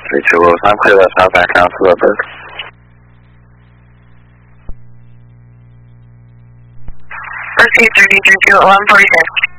32 I'm clear left southbound Council Leopard. Proceed 33 to 1146.